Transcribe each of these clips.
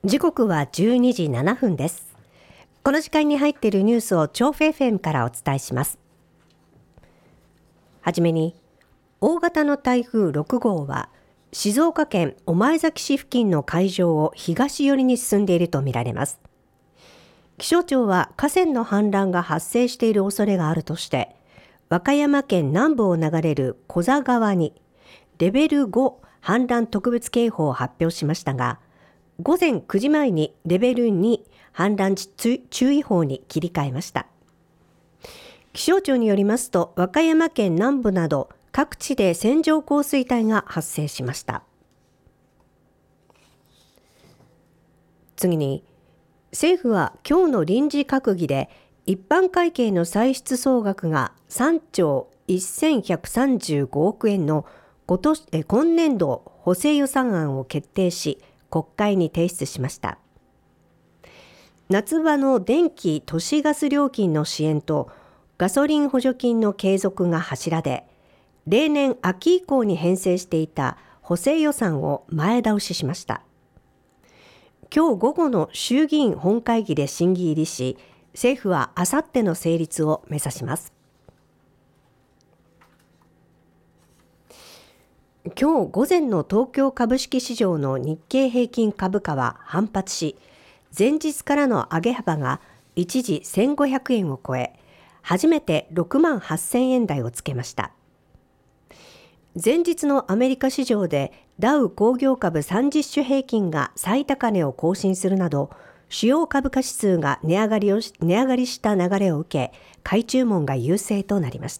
時刻は12時7分です。この時間に入っているニュースを調布 FM からお伝えします。はじめに、大型の台風6号は静岡県御前崎市付近の海上を東寄りに進んでいるとみられます。気象庁は河川の氾濫が発生している恐れがあるとして、和歌山県南部を流れる古座川にレベル5氾濫特別警報を発表しましたが、午前9時前にレベル2氾濫注意報に切り替えました。気象庁によりますと、和歌山県南部など各地で線状降水帯が発生しました。次に、政府は今日の臨時閣議で一般会計の歳出総額が3兆1135億円の今年度補正予算案を決定し、国会に提出しました。夏場の電気・都市ガス料金の支援とガソリン補助金の継続が柱で、例年秋以降に編成していた補正予算を前倒ししました。今日午後の衆議院本会議で審議入りし、政府はあさっての成立を目指します。今日午前の東京株式市場の日経平均株価は反発し、前日からの上げ幅が一時1500円を超え、初めて6万8000円台をつけました。前日のアメリカ市場でダウ工業株30種平均が最高値を更新するなど、主要株価指数が値上がりした流れを受け、買い注文が優勢となりました。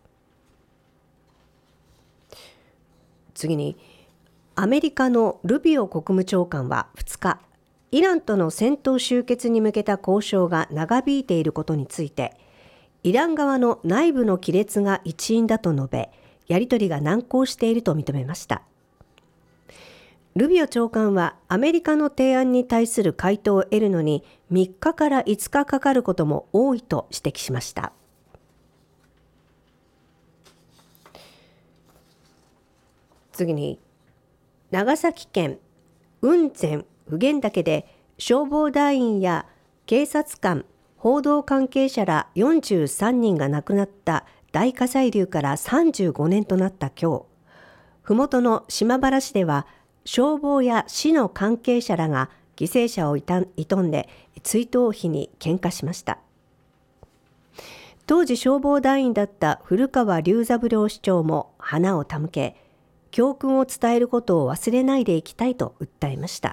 次に、アメリカのルビオ国務長官は2日、イランとの戦闘終結に向けた交渉が長引いていることについて、イラン側の内部の亀裂が一因だと述べ、やり取りが難航していると認めました。ルビオ長官はアメリカの提案に対する回答を得るのに3日から5日かかることも多いと指摘しました。次に、長崎県雲仙普賢岳で消防団員や警察官、報道関係者ら43人が亡くなった大火砕流から35年となった今日、麓の島原市では消防や市の関係者らが犠牲者を悼んで追悼碑に献花しました。当時消防団員だった古川龍三郎市長も花を手向け、教訓を伝えることを忘れないでいきたいと訴えました。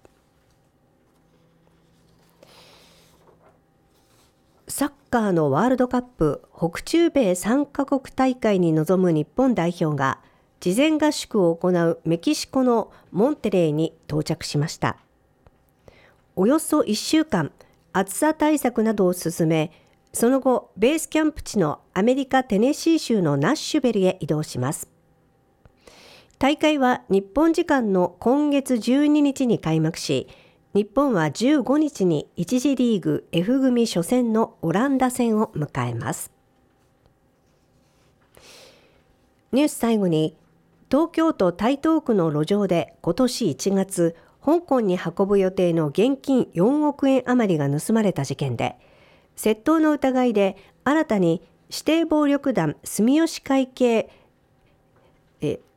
サッカーのワールドカップ北中米3カ国大会に臨む日本代表が事前合宿を行うメキシコのモンテレーに到着しました。およそ1週間暑さ対策などを進め、その後ベースキャンプ地のアメリカテネシー州のナッシュベルへ移動します。大会は日本時間の今月12日に開幕し、日本は15日に1次リーグ F 組初戦のオランダ戦を迎えます。ニュース最後に、東京都台東区の路上で今年1月、香港に運ぶ予定の現金4億円余りが盗まれた事件で、窃盗の疑いで新たに指定暴力団住吉会系